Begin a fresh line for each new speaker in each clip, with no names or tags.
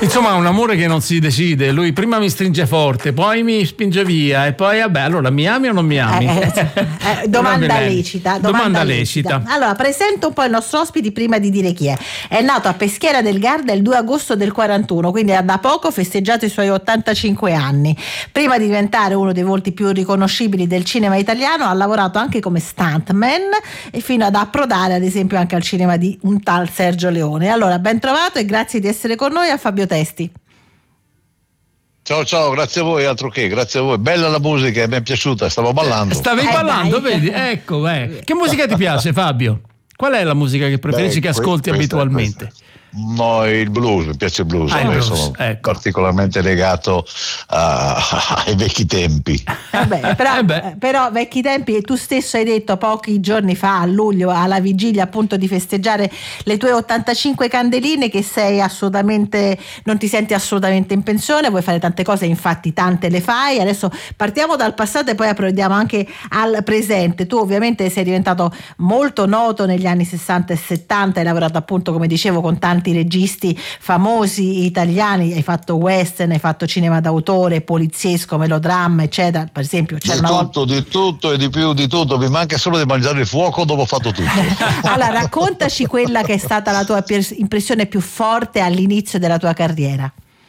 Insomma, un amore che non si decide. Lui prima mi stringe forte, poi mi spinge via e poi vabbè, allora mi ami o non mi ami?
Domanda lecita.
Domanda lecita.
Allora, presento un po' il nostro ospite prima di dire chi è. È nato a Peschiera del Garda il 2 agosto del 41, quindi ha da poco festeggiato i suoi 85 anni. Prima di diventare uno dei volti più riconoscibili del cinema italiano, ha lavorato anche come stuntman e fino ad approdare ad esempio anche al cinema di un tal Sergio Leone. Allora, ben trovato e grazie di essere con noi a Fabio Testi.
Ciao, grazie a voi, altro che, grazie a voi. Bella la musica, mi è piaciuta, stavo ballando.
Stavi ballando, vedi? Ecco, Che musica ti piace, Fabio? Qual è la musica che preferisci, che ascolti abitualmente?
No, il blues, mi piace il blues, sono particolarmente legato ai vecchi tempi.
Però vecchi tempi, e tu stesso hai detto pochi giorni fa, a luglio, alla vigilia appunto di festeggiare le tue 85 candeline, che non ti senti assolutamente in pensione, vuoi fare tante cose, infatti tante le fai. Adesso partiamo dal passato e poi approdiamo anche al presente. Tu ovviamente sei diventato molto noto negli anni 60 e 70, hai lavorato appunto, come dicevo, con tanti registi famosi italiani, hai fatto western, hai fatto cinema d'autore, poliziesco, melodramma, eccetera. Per esempio
di tutto e di più di tutto, mi manca solo di mangiare il fuoco dopo ho fatto tutto.
Allora raccontaci quella che è stata la tua impressione più forte all'inizio della tua carriera.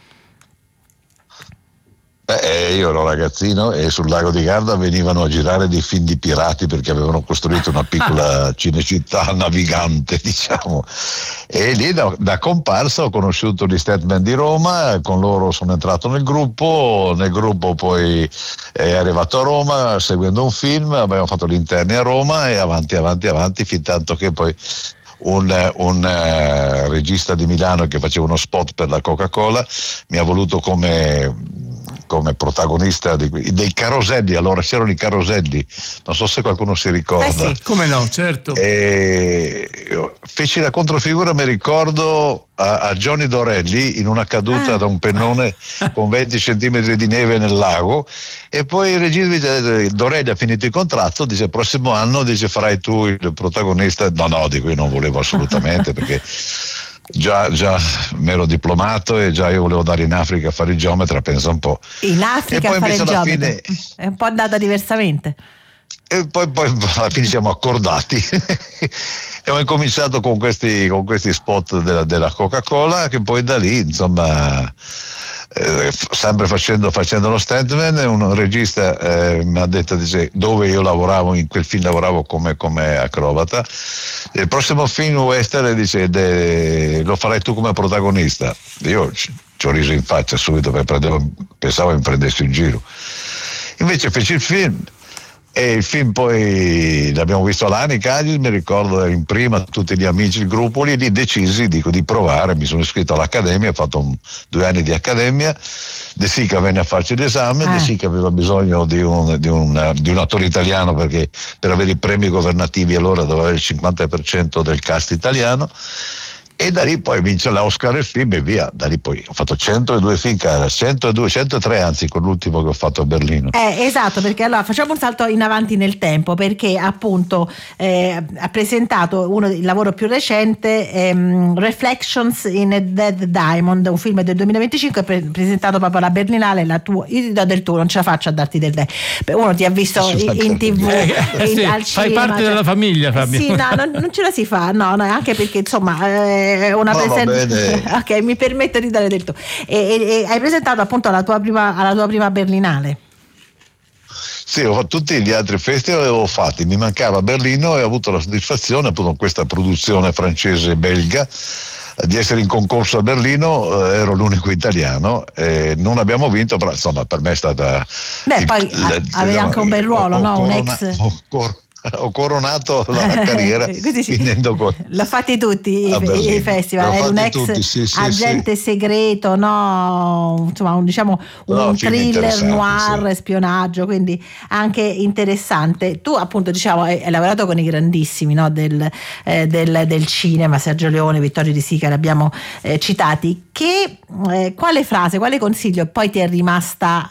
Io ero ragazzino e sul lago di Garda venivano a girare dei film di pirati, perché avevano costruito una piccola cinecittà navigante, diciamo, e lì da comparsa ho conosciuto gli Statman di Roma, con loro sono entrato nel gruppo poi è arrivato a Roma seguendo un film, abbiamo fatto gli interni a Roma e avanti, fin tanto che poi un regista di Milano che faceva uno spot per la Coca-Cola mi ha voluto come protagonista dei caroselli. Allora c'erano i caroselli, non so se qualcuno si ricorda.
Sì, come no, certo.
E feci la controfigura, mi ricordo, a Johnny Dorelli in una caduta da un pennone con 20 centimetri di neve nel lago, e poi il regista dice: Dorelli ha finito il contratto, dice prossimo anno farai tu il protagonista. No, di cui non volevo assolutamente, perché già mi ero diplomato e già io volevo andare in Africa a fare il geometra, pensa un po'.
In Africa a fare il geometra è un po' andata diversamente.
E poi alla fine siamo accordati e ho incominciato con questi spot della Coca-Cola, che poi da lì, insomma, sempre facendo lo stuntman, un regista mi ha detto, dice, dove io lavoravo, in quel film lavoravo come acrobata, il prossimo film western, dice, lo farai tu come protagonista. Io ci ho riso in faccia subito, perché pensavo mi prendessi in giro. Invece feci il film, e il film poi l'abbiamo visto all'Ani Cagli, mi ricordo, in prima tutti gli amici, il gruppo lì decisi di provare. Mi sono iscritto all'accademia, ho fatto 2 anni di accademia. De Sica venne a farci l'esame. De Sica aveva bisogno di un attore italiano, perché per avere i premi governativi allora doveva avere il 50% del cast italiano. E da lì poi vince l'Oscar il film e via. Da lì poi ho fatto 102 film, 103 anzi, con l'ultimo che ho fatto a Berlino.
Esatto, perché allora facciamo un salto in avanti nel tempo, perché appunto ha presentato il lavoro più recente, Reflections in a Dead Diamond, un film del 2025 presentato proprio alla Berlinale. Io ti do del tuo, non ce la faccio a darti del te. Uno ti ha visto in TV, al cinema.
Fai parte della famiglia, Fabio.
Sì, no, non ce la si fa, no, anche perché insomma una presenza. Ok, mi permetto di dare del tuo. E hai presentato appunto alla tua prima Berlinale.
Sì, tutti gli altri festival li avevo fatti, mi mancava Berlino e ho avuto la soddisfazione, appunto, con questa produzione francese e belga, di essere in concorso a Berlino. Ero l'unico italiano, non abbiamo vinto, però insomma per me è stata...
Poi avevi anche un bel ruolo, no? Un ex...
Ho coronato la carriera finendo con...
L'ho fatti tutti i festival. Era un ex agente segreto, no? Insomma, un thriller noir, spionaggio, quindi anche interessante. Tu appunto hai lavorato con i grandissimi, no? del cinema, Sergio Leone, Vittorio De Sica, li abbiamo citati. Quale frase, quale consiglio poi ti è rimasta